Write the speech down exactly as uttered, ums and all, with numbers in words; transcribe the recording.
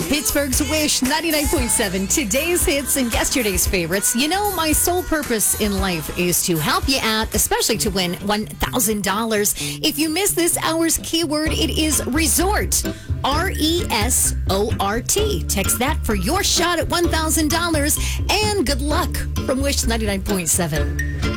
Pittsburgh's Wish ninety-nine point seven. Today's hits and yesterday's favorites. You know, my sole purpose in life is to help you out, especially to win one thousand dollars. If you miss this hour's keyword, it is resort. R E S O R T. Text that for your shot at one thousand dollars. And good luck from Wish ninety-nine point seven.